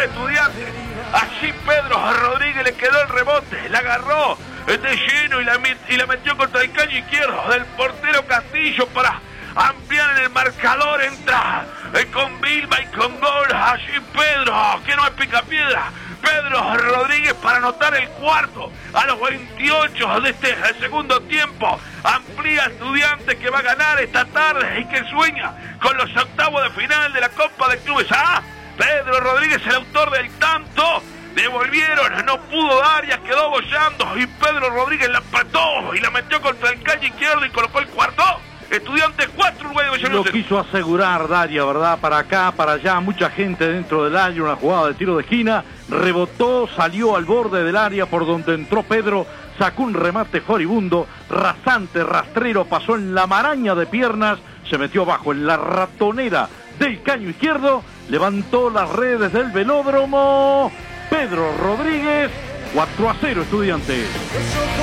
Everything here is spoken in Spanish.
Estudiantes. Allí Pedro Rodríguez le quedó el rebote, la agarró de lleno y la metió contra el caño izquierdo del portero Castillo para ampliar en el marcador. Entra con Vilma y con gol. Allí Pedro, que no es picapiedra. Pedro Rodríguez para anotar el cuarto a los 28 de este segundo tiempo. Amplía Estudiantes, que va a ganar esta tarde y que sueña con los octavos de final de la Copa de Clubes. Pedro Rodríguez, el autor del tanto. Devolvieron, no pudo dar, ya quedó bollando y Pedro Rodríguez la apretó y la metió contra el caño izquierdo y colocó el cuarto. Estudiantes 4, Uruguay de Bellavista. Lo quiso asegurar Daria, ¿verdad? Para acá, para allá, mucha gente dentro del área, una jugada de tiro de esquina, rebotó, salió al borde del área por donde entró Pedro, sacó un remate furibundo, rasante, rastrero, pasó en la maraña de piernas, se metió abajo en la ratonera del caño izquierdo, levantó las redes del velódromo. Pedro Rodríguez, 4-0 Estudiantes.